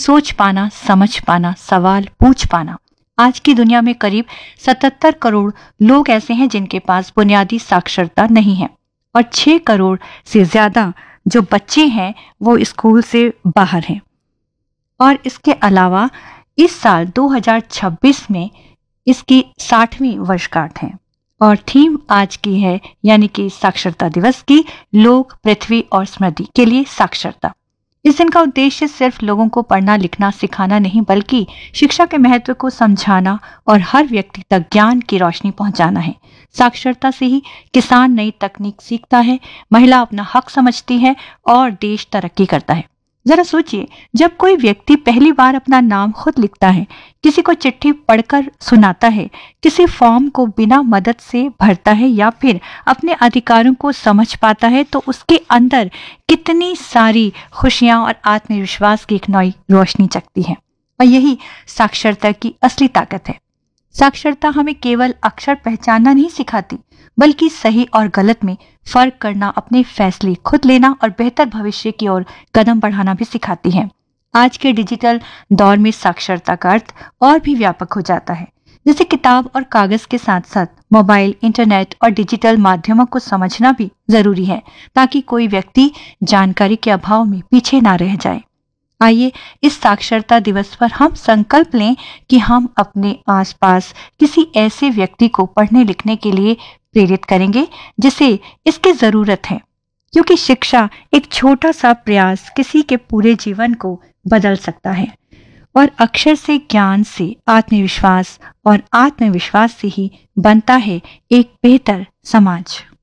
सोच पाना, समझ पाना, सवाल पूछ पाना। आज की दुनिया में करीब 77 करोड़ लोग ऐसे हैं जिनके पास बुनियादी साक्षरता नहीं है और 6 करोड़ से ज्यादा जो बच्चे हैं वो स्कूल से बाहर हैं। और इसके अलावा इस साल 2026 में इसकी 60वीं वर्षगांठ है और थीम आज की है यानी कि साक्षरता दिवस की, लोग, पृथ्वी और स्मृति के लिए साक्षरता। इस दिन का उद्देश्य सिर्फ लोगों को पढ़ना लिखना सिखाना नहीं बल्कि शिक्षा के महत्व को समझाना और हर व्यक्ति तक ज्ञान की रोशनी पहुंचाना है। साक्षरता से ही किसान नई तकनीक सीखता है, महिला अपना हक समझती है और देश तरक्की करता है। जरा सोचिए, जब कोई व्यक्ति पहली बार अपना नाम खुद लिखता है, किसी को चिट्ठी पढ़कर सुनाता है, किसी फॉर्म को बिना मदद से भरता है या फिर अपने अधिकारों को समझ पाता है तो उसके अंदर कितनी सारी खुशियां और आत्मविश्वास की एक नई रोशनी जगती है। और यही साक्षरता की असली ताकत है। साक्षरता हमें केवल अक्षर पहचानना नहीं सिखाती बल्कि सही और गलत में फर्क करना, अपने फैसले खुद लेना और बेहतर भविष्य की ओर कदम बढ़ाना भी सिखाती है। आज के डिजिटल दौर में साक्षरता का अर्थ और भी व्यापक हो जाता है। जैसे किताब और कागज के साथ साथ मोबाइल, इंटरनेट और डिजिटल माध्यमों को समझना भी जरूरी है ताकि कोई व्यक्ति जानकारी के अभाव में पीछे ना रह जाए। आइए इस साक्षरता दिवस पर हम संकल्प लें कि हम अपने आसपास किसी ऐसे व्यक्ति को पढ़ने लिखने के लिए प्रेरित करेंगे जिसे इसकी जरूरत है, क्योंकि शिक्षा एक छोटा सा प्रयास किसी के पूरे जीवन को बदल सकता है। और अक्षर से, ज्ञान से आत्मविश्वास और आत्मविश्वास से ही बनता है एक बेहतर समाज।